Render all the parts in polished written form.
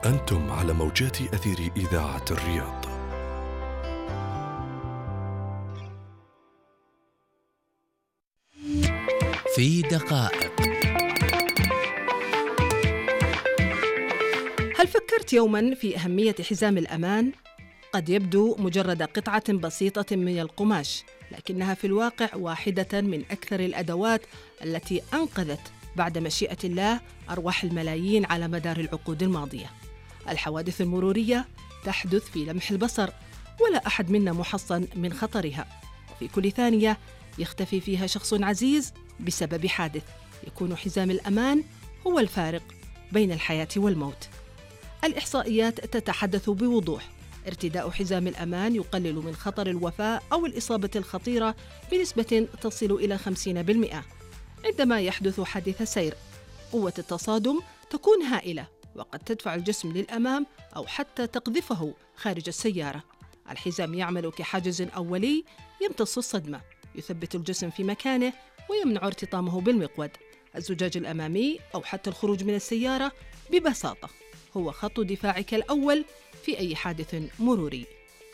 أنتم على موجات أثير إذاعة الرياض. في دقائق. هل فكرت يوماً في أهمية حزام الأمان؟ قد يبدو مجرد قطعة بسيطة من القماش، لكنها في الواقع واحدة من أكثر الأدوات التي أنقذت بعد مشيئة الله أرواح الملايين على مدار العقود الماضية. الحوادث المرورية تحدث في لمح البصر، ولا أحد منا محصن من خطرها، وفي كل ثانية يختفي فيها شخص عزيز بسبب حادث. يكون حزام الأمان هو الفارق بين الحياة والموت. الإحصائيات تتحدث بوضوح: ارتداء حزام الأمان يقلل من خطر الوفاة أو الإصابة الخطيرة بنسبة تصل إلى 50%. عندما يحدث حادث سير، قوة التصادم تكون هائلة، وقد تدفع الجسم للأمام أو حتى تقذفه خارج السيارة. الحزام يعمل كحاجز أولي يمتص الصدمة، يثبت الجسم في مكانه ويمنع ارتطامه بالمقود. الزجاج الأمامي أو حتى الخروج من السيارة ببساطة هو خط دفاعك الأول في أي حادث مروري.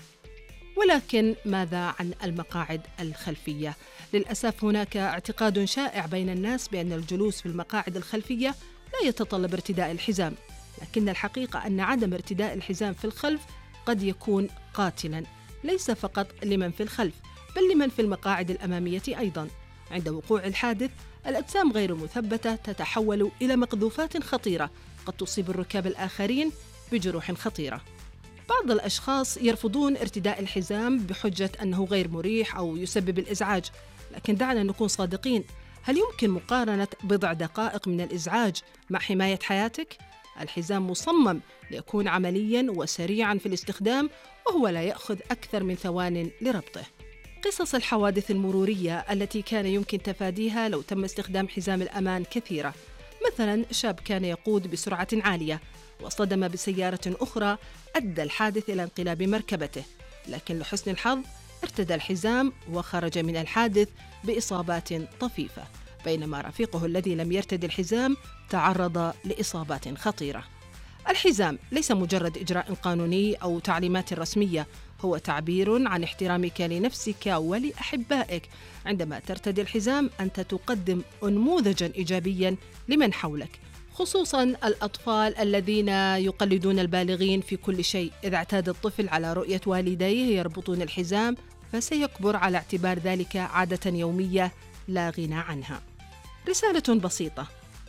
ولكن ماذا عن المقاعد الخلفية؟ للأسف هناك اعتقاد شائع بين الناس بأن الجلوس في المقاعد الخلفية لا يتطلب ارتداء الحزام، لكن الحقيقة أن عدم ارتداء الحزام في الخلف قد يكون قاتلاً، ليس فقط لمن في الخلف بل لمن في المقاعد الأمامية أيضاً. عند وقوع الحادث، الأجسام غير مثبتة تتحول إلى مقذوفات خطيرة قد تصيب الركاب الآخرين بجروح خطيرة. بعض الأشخاص يرفضون ارتداء الحزام بحجة أنه غير مريح أو يسبب الإزعاج، لكن دعنا نكون صادقين، هل يمكن مقارنة بضع دقائق من الإزعاج مع حماية حياتك؟ الحزام مصمم ليكون عملياً وسريعاً في الاستخدام، وهو لا يأخذ أكثر من ثوان لربطه. قصص الحوادث المرورية التي كان يمكن تفاديها لو تم استخدام حزام الأمان كثيرة. مثلاً شاب كان يقود بسرعة عالية واصطدم بسيارة أخرى، أدى الحادث إلى انقلاب مركبته، لكن لحسن الحظ ارتدى الحزام وخرج من الحادث بإصابات طفيفة، بينما رفيقه الذي لم يرتدي الحزام تعرض لإصابات خطيرة. الحزام ليس مجرد إجراء قانوني أو تعليمات رسمية، هو تعبير عن احترامك لنفسك ولأحبائك. عندما ترتدي الحزام أنت تقدم نموذجاً إيجابياً لمن حولك، خصوصاً الأطفال الذين يقلدون البالغين في كل شيء. إذا اعتاد الطفل على رؤية والديه يربطون الحزام، فسيكبر على اعتبار ذلك عادة يومية لا غنى عنها. رسالة بسيطة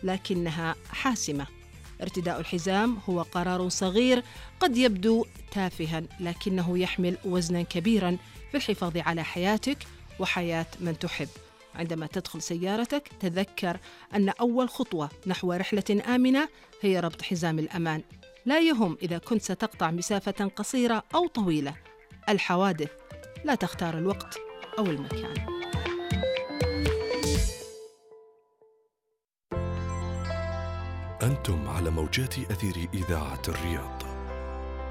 لكنها حاسمة: ارتداء الحزام هو قرار صغير قد يبدو تافها، لكنه يحمل وزنا كبيرا في الحفاظ على حياتك وحياة من تحب. عندما تدخل سيارتك تذكر أن أول خطوة نحو رحلة آمنة هي ربط حزام الأمان. لا يهم إذا كنت ستقطع مسافة قصيرة أو طويلة، الحوادث لا تختار الوقت أو المكان. أنتم على موجات أثير إذاعة الرياض.